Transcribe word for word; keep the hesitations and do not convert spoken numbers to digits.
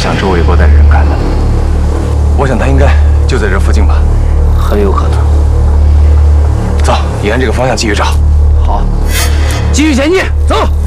像周围过带的人干的。我想他应该就在这附近吧， 很有可能。 走，沿这个方向继续找。 好，继续前进，走。